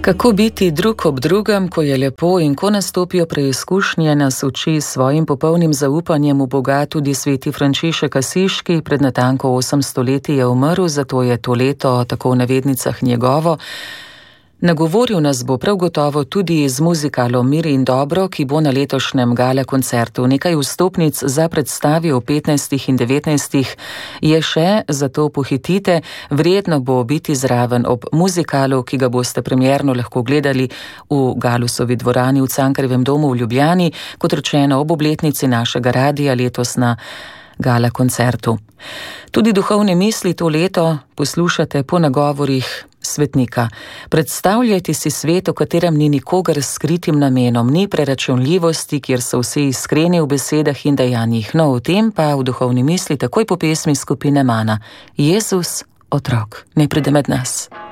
Kako biti drug ob drugem, ko je lepo in ko nastopijo preizkušnje, nas uči s svojim popolnim zaupanjem v Boga tudi sveti Frančišek Asiški. Pred natanko 800 leti je umrl, zato je to leto tako v navednicah njegovo. Nagovoril nas bo prav gotovo tudi z muzikalom Mir in dobro, ki bo na letošnjem gala koncertu. Nekaj vstopnic za predstavi o 15. in 19. je še, zato pohitite. Vredno bo biti zraven ob muzikalu, ki ga boste premierno lahko gledali v Galusovi dvorani v Cankarjevem domu v Ljubljani, kot rečeno ob obletnici našega radia letos na gala koncertu. Tudi duhovne misli to leto poslušate po nagovorih svetnika. Predstavljajte si svet, v katerem ni nikogar s skritim namenom, ni preračunljivosti, kjer so vsi iskreni v besedah in dejanjih. No, o tem pa v duhovni misli takoj po pesmi skupine Mana. Jezus, otrok, naj pride med nas.